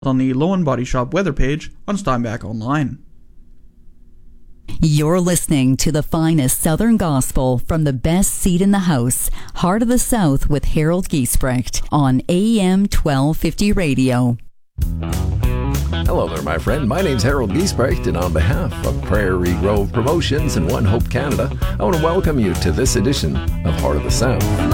on the Lowen Body Shop weather page on Steinbach Online. You're listening to the finest Southern gospel from the best seat in the house, Heart of the South with Harold Giesbrecht on AM 1250 Radio. Hello there, my friend. My name's Harold Giesbrecht, and on behalf of Prairie Grove Promotions and One Hope Canada, I want to welcome you to this edition of Heart of the South.